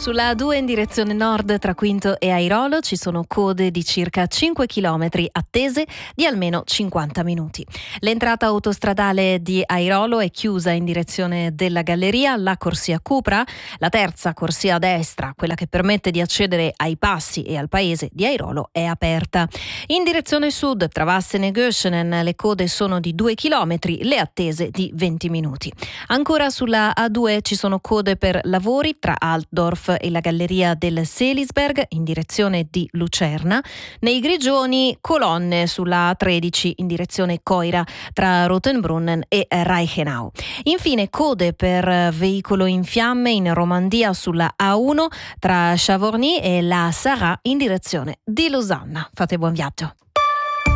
Sulla A2 in direzione nord tra Quinto e Airolo ci sono code di circa 5 km attese di almeno 50 minuti. L'entrata autostradale di Airolo è chiusa in direzione della galleria, la corsia Cupra, la terza corsia a destra, quella che permette di accedere ai passi e al paese di Airolo, è aperta. In direzione sud tra Vassene e Göschenen le code sono di 2 km, le attese di 20 minuti. Ancora sulla A2 ci sono code per lavori tra Altdorf e la galleria del Selisberg in direzione di Lucerna. Nei Grigioni colonne sulla A13 in direzione Coira tra Rotenbrunnen e Reichenau. Infine code per veicolo in fiamme in Romandia sulla A1 tra Chavorny e la Sarraz in direzione di Losanna. Fate buon viaggio.